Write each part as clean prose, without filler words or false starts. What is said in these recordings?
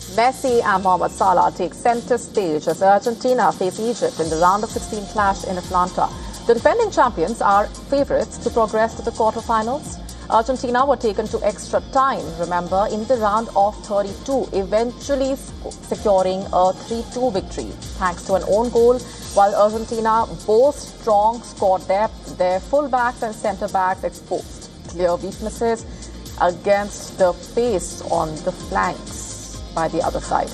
Messi and Mohamed Salah take centre stage as Argentina face Egypt in the round of 16 clash in Atlanta. The defending champions are favourites to progress to the quarter-finals. Argentina were taken to extra time, remember, in the round of 32, eventually securing a 3-2 victory thanks to an own goal, while Argentina boasts strong squad depth. Their full-backs and centre-backs exposed clear weaknesses against the pace on the flanks by the other side.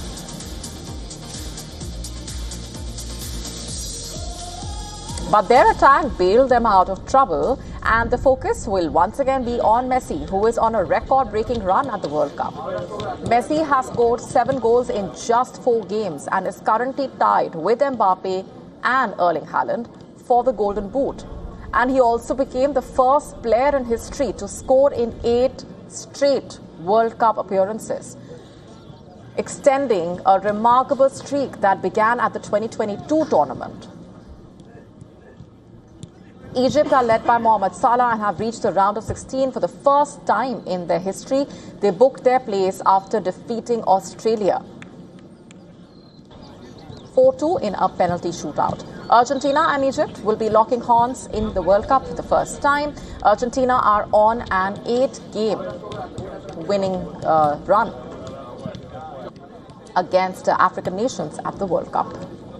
But their attack bailed them out of trouble, and the focus will once again be on Messi, who is on a record-breaking run at the World Cup. Messi has scored 7 goals in just 4 games and is currently tied with Mbappe and Erling Haaland for the Golden Boot. And he also became the first player in history to score in 8 straight World Cup appearances, extending a remarkable streak that began at the 2022 tournament. Egypt are led by Mohamed Salah and have reached the round of 16 for the first time in their history. They booked their place after defeating Australia 4-2 in a penalty shootout. Argentina and Egypt will be locking horns in the World Cup for the first time. Argentina are on an 8-game winning run against African nations at the World Cup.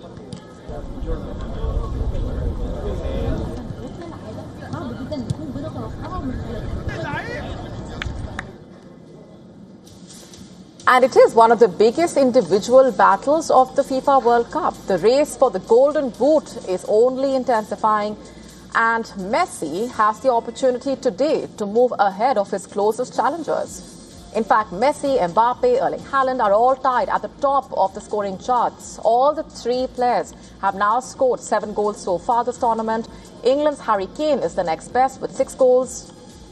And it is one of the biggest individual battles of the FIFA World Cup. The race for the Golden Boot is only intensifying, and Messi has the opportunity today to move ahead of his closest challengers. In fact, Messi, Mbappe, Erling Haaland are all tied at the top of the scoring charts. All the 3 players have now scored 7 goals so far this tournament. England's Harry Kane is the next best with 6 goals.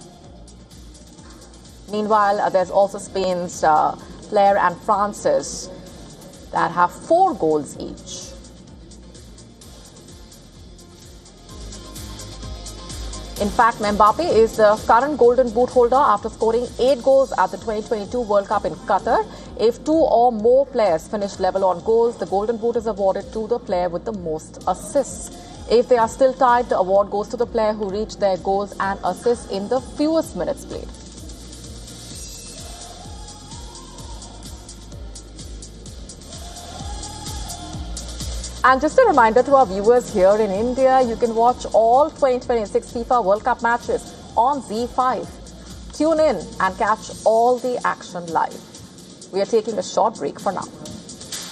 Meanwhile, there's also Spain's Flair and Francis that have 4 goals each. In fact, Mbappe is the current Golden Boot holder after scoring 8 goals at the 2022 World Cup in Qatar. If 2 or more players finish level on goals, the Golden Boot is awarded to the player with the most assists. If they are still tied, the award goes to the player who reached their goals and assists in the fewest minutes played. And just a reminder to our viewers here in India, you can watch all 2026 FIFA World Cup matches on ZEE5. Tune in and catch all the action live. We are taking a short break for now.